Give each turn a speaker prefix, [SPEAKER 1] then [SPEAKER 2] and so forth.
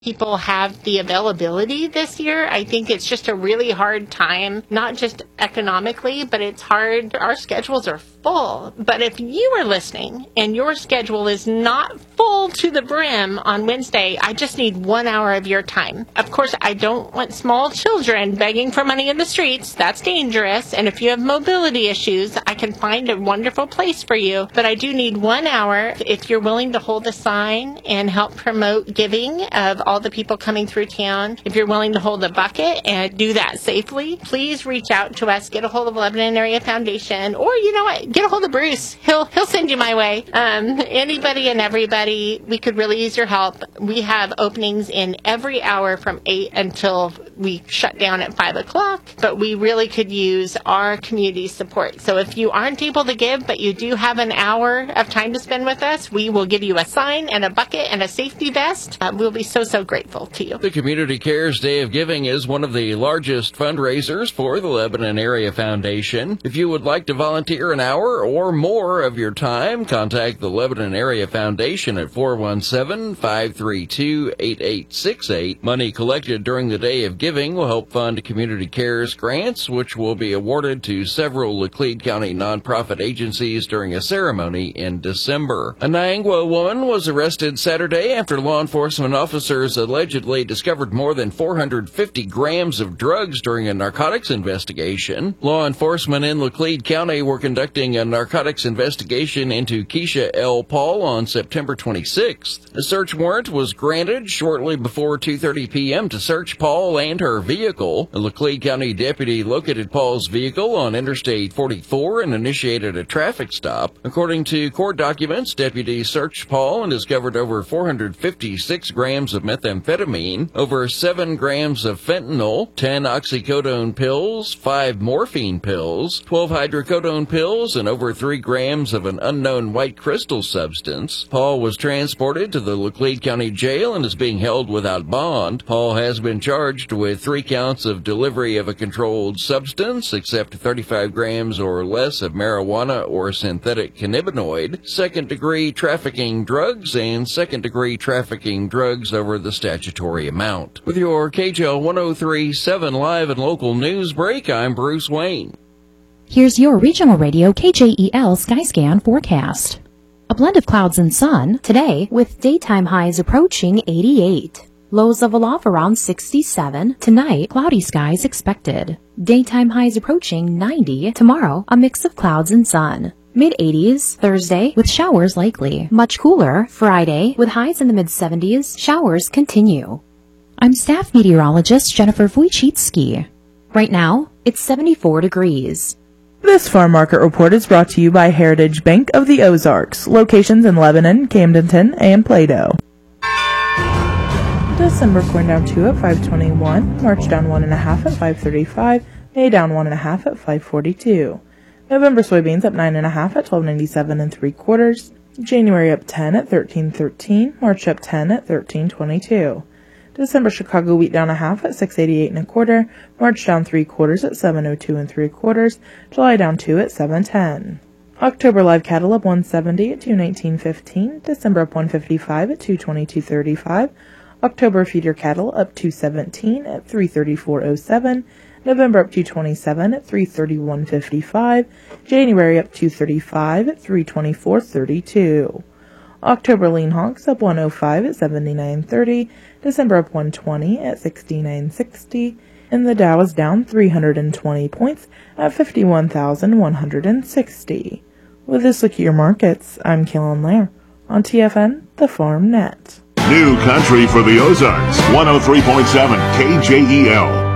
[SPEAKER 1] people have the availability this year. I think it's just a really hard time, not just economically, but it's hard. Our schedules are full. But if you are listening and your schedule is not full to the brim on Wednesday, I just need 1 hour of your time. Of course, I don't want small children begging for money in the streets. That's dangerous. And if you have mobility issues, I can find a wonderful place for you. But I do need 1 hour if you're willing to hold a sign and help promote giving of all the people coming through town. If you're willing to hold a bucket and do that safely, please reach out to us. Get a hold of Lebanon Area Foundation, or you know what? Get a hold of Bruce. He'll send you my way. Anybody and everybody, we could really use your help. We have openings in every hour from 8 until we shut down at 5 o'clock, but we really could use our community support. So if you aren't able to give, but you do have an hour of time to spend with us, we will give you a sign and a bucket and a safety vest. We'll be so grateful to you.
[SPEAKER 2] The Community Cares Day of Giving is one of the largest fundraisers for the Lebanon Area Foundation. If you would like to volunteer an hour or more of your time, contact the Lebanon Area Foundation at 417-532-8868. Money collected during the Day of Giving will help fund Community Cares grants, which will be awarded to several Laclede County nonprofit agencies during a ceremony in December. A Niangua woman was arrested Saturday after law enforcement officers allegedly discovered more than 450 grams of drugs during a narcotics investigation. Law enforcement in Laclede County were conducting a narcotics investigation into Keisha L. Paul on September 26th. A search warrant was granted shortly before 2:30 p.m. to search Paul and her vehicle. A Laclede County deputy located Paul's vehicle on Interstate 44 and initiated a traffic stop. According to court documents, deputies searched Paul and discovered over 456 grams of methamphetamine, over 7 grams of fentanyl, 10 oxycodone pills, 5 morphine pills, 12 hydrocodone pills, and over 3 grams of an unknown white crystal substance. Paul was transported to the Laclede County Jail and is being held without bond. Paul has been charged with 3 counts of delivery of a controlled substance, except 35 grams or less of marijuana or synthetic cannabinoid, second-degree trafficking drugs, and second-degree trafficking drugs over the statutory amount. With your KJL 103.7 live and local news break, I'm Bruce Wayne.
[SPEAKER 3] Here's your regional radio KJEL Skyscan forecast. A blend of clouds and sun today with daytime highs approaching 88. Lows level off around 67. Tonight, cloudy skies expected. Daytime highs approaching 90. Tomorrow, a mix of clouds and sun. Mid-80s Thursday with showers likely. Much cooler Friday with highs in the mid-70s. Showers continue. I'm staff meteorologist Jennifer Wojcicki. Right now, it's 74 degrees.
[SPEAKER 4] This farm market report is brought to you by Heritage Bank of the Ozarks. Locations in Lebanon, Camdenton, and Plato. December corn down 2 at 5.21. March down 1.5 at 5.35. May down 1.5 at 5.42. November soybeans up 9.5 at 12.97 3/4. January up 10 at 13.13. March up 10 at 13.22. December Chicago wheat down 1/2 at 6.88 1/4. March down 3/4 at 7.02 3/4. July down 2 at 7.10. October live cattle up 170 at 219.15. December up 155 at 222.35. October feeder cattle up 217 at 334.07. November up 227 at 331.55. January up 235 at 324.32. October lean hogs up 105 at 79.30. December up 120 at 69.60. And the Dow is down 320 points at 51,160. With this look at your markets, I'm Kaylin Lair on TFN, the Farm Net.
[SPEAKER 5] New country for the Ozarks, 103.7 KJEL.